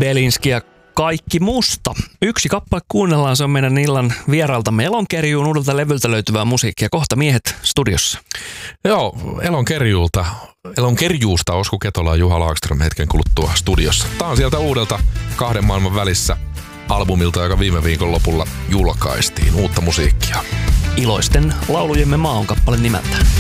Belinski ja Kaikki musta. Yksi kappale kuunnellaan, se on meidän illan vierailtamme Elonkerjuun uudelta levyltä löytyvää musiikkia. Kohta miehet studiossa. Joo, Elonkerjuusta Osku Ketola ja Juha Laakström hetken kuluttua studiossa. Tää on sieltä uudelta Kahden maailman välissä albumilta, joka viime viikon lopulla julkaistiin. Uutta musiikkia. Iloisten laulujemme maa on kappale nimeltään.